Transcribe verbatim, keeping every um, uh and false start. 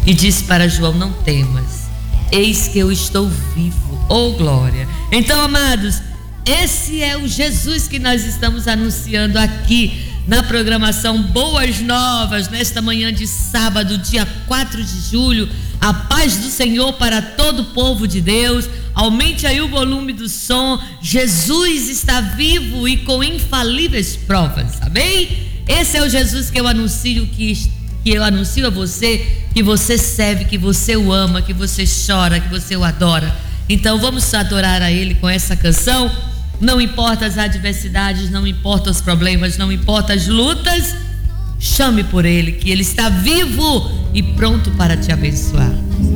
e disse para João: não temas, eis que eu estou vivo. Oh glória! Então, amados, esse é o Jesus que nós estamos anunciando aqui na programação Boas Novas, nesta manhã de sábado, dia quatro de julho. A paz do Senhor para todo o povo de Deus. Aumente aí o volume do som. Jesus está vivo e com infalíveis provas, amém? Esse é o Jesus que eu anuncio, que, que eu anuncio a você, que você serve, que você o ama, que você chora, que você o adora. Então vamos adorar a Ele com essa canção. Não importa as adversidades, não importa os problemas, não importa as lutas, chame por Ele, que Ele está vivo e pronto para te abençoar.